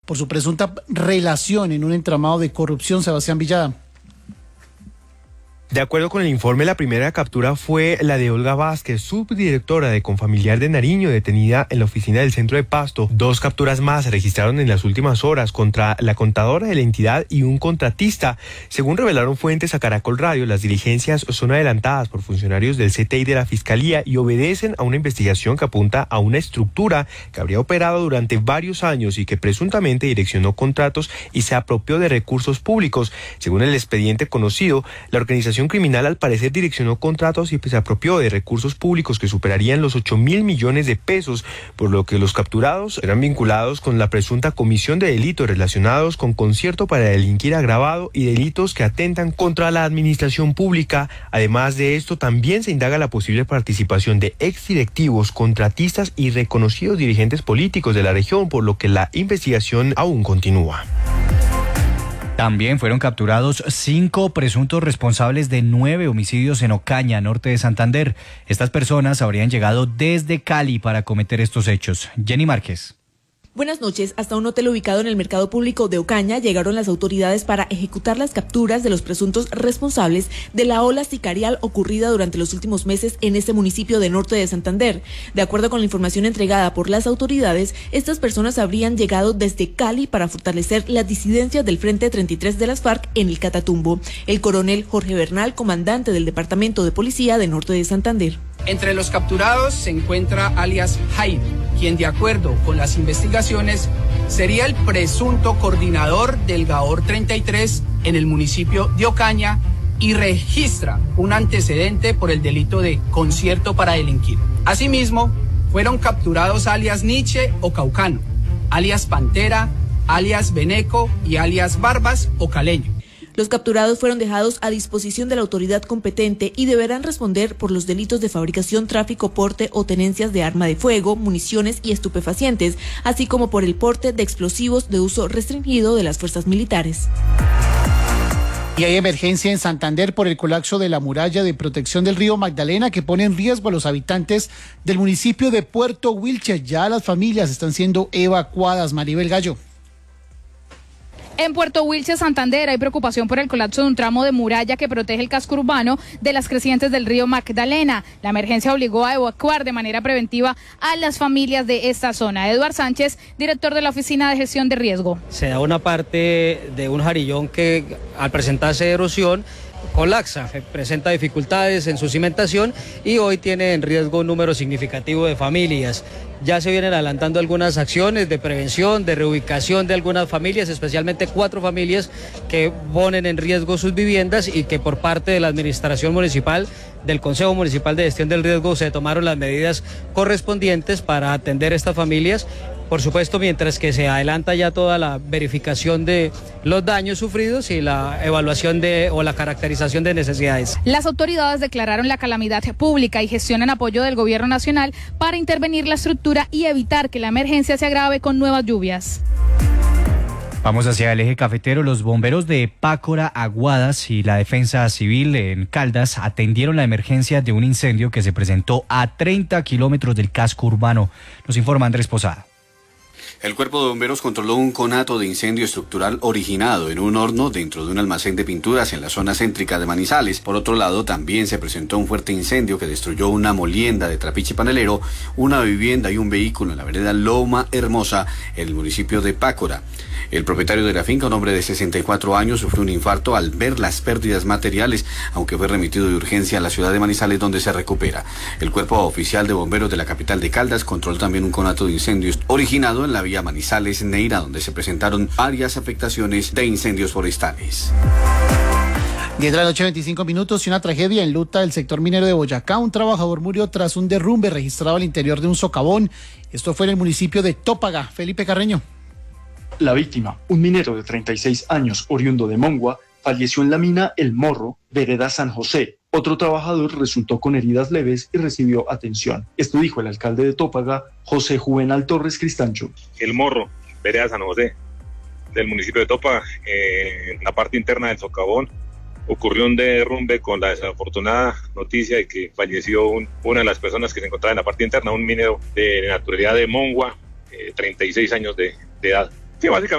por su presunta relación en un entramado de corrupción. Sebastián Villada. De acuerdo con el informe, la primera captura fue la de Olga Vázquez, subdirectora de Confamiliar de Nariño, detenida en la oficina del centro de Pasto. 2 capturas más se registraron en las últimas horas contra la contadora de la entidad y un contratista. Según revelaron fuentes a Caracol Radio, las diligencias son adelantadas por funcionarios del CTI de la Fiscalía y obedecen a una investigación que apunta a una estructura que habría operado durante varios años y que presuntamente direccionó contratos y se apropió de recursos públicos. Según el expediente conocido, la organización criminal al parecer direccionó contratos y se apropió de recursos públicos que superarían los 8.000 millones de pesos, por lo que los capturados eran vinculados con la presunta comisión de delitos relacionados con concierto para delinquir agravado y delitos que atentan contra la administración pública. Además de esto, también se indaga la posible participación de exdirectivos, contratistas y reconocidos dirigentes políticos de la región, por lo que la investigación aún continúa. También fueron capturados 5 presuntos responsables de 9 homicidios en Ocaña, norte de Santander. Estas personas habrían llegado desde Cali para cometer estos hechos. Jenny Márquez. Buenas noches. Hasta un hotel ubicado en el mercado público de Ocaña llegaron las autoridades para ejecutar las capturas de los presuntos responsables de la ola sicarial ocurrida durante los últimos meses en este municipio de norte de Santander. De acuerdo con la información entregada por las autoridades, estas personas habrían llegado desde Cali para fortalecer las disidencias del Frente 33 de las FARC en el Catatumbo. El coronel Jorge Bernal, comandante del Departamento de Policía de norte de Santander. Entre los capturados se encuentra alias Jairo, quien de acuerdo con las investigaciones sería el presunto coordinador del GAOR 33 en el municipio de Ocaña y registra un antecedente por el delito de concierto para delinquir. Asimismo, fueron capturados alias Nietzsche o Caucano, alias Pantera, alias Beneco y alias Barbas o Caleño. Los capturados fueron dejados a disposición de la autoridad competente y deberán responder por los delitos de fabricación, tráfico, porte o tenencias de arma de fuego, municiones y estupefacientes, así como por el porte de explosivos de uso restringido de las fuerzas militares. Y hay emergencia en Santander por el colapso de la muralla de protección del río Magdalena que pone en riesgo a los habitantes del municipio de Puerto Wilches. Ya las familias están siendo evacuadas. Maribel Gallo. En Puerto Wilches, Santander, hay preocupación por el colapso de un tramo de muralla que protege el casco urbano de las crecientes del río Magdalena. La emergencia obligó a evacuar de manera preventiva a las familias de esta zona. Eduard Sánchez, director de la Oficina de Gestión de Riesgo. Se da una parte de un jarillón que al presentarse erosión colapsa, presenta dificultades en su cimentación y hoy tiene en riesgo un número significativo de familias. Ya se vienen adelantando algunas acciones de prevención, de reubicación de algunas familias, especialmente 4 familias que ponen en riesgo sus viviendas y que por parte de la administración municipal, del Consejo Municipal de Gestión del Riesgo, se tomaron las medidas correspondientes para atender a estas familias. Por supuesto, mientras que se adelanta ya toda la verificación de los daños sufridos y la evaluación o la caracterización de necesidades. Las autoridades declararon la calamidad pública y gestionan apoyo del gobierno nacional para intervenir la estructura y evitar que la emergencia se agrave con nuevas lluvias. Vamos hacia el eje cafetero. Los bomberos de Pácora, Aguadas y la Defensa Civil en Caldas atendieron la emergencia de un incendio que se presentó a 30 kilómetros del casco urbano. Nos informa Andrés Posada. El cuerpo de bomberos controló un conato de incendio estructural originado en un horno dentro de un almacén de pinturas en la zona céntrica de Manizales. Por otro lado, también se presentó un fuerte incendio que destruyó una molienda de trapiche panelero, una vivienda y un vehículo en la vereda Loma Hermosa, en el municipio de Pácora. El propietario de la finca, un hombre de 64 años, sufrió un infarto al ver las pérdidas materiales, aunque fue remitido de urgencia a la ciudad de Manizales, donde se recupera. El cuerpo oficial de bomberos de la capital de Caldas controló también un conato de incendios originado en la vía Manizales-Neira, donde se presentaron varias afectaciones de incendios forestales. 10 de la noche, 25 minutos, y una tragedia enluta del sector minero de Boyacá. Un trabajador murió tras un derrumbe registrado al interior de un socavón. Esto fue en el municipio de Tópaga. Felipe Carreño. La víctima, un minero de 36 años, oriundo de Mongua, falleció en la mina El Morro, vereda San José. Otro trabajador resultó con heridas leves y recibió atención. Esto dijo el alcalde de Tópaga, José Juvenal Torres Cristancho. El Morro, vereda San José, del municipio de Tópaga, en la parte interna del socavón, ocurrió un derrumbe con la desafortunada noticia de que falleció una de las personas que se encontraba en la parte interna, un minero de naturalidad de Mongua, 36 años de edad. Sí, básicamente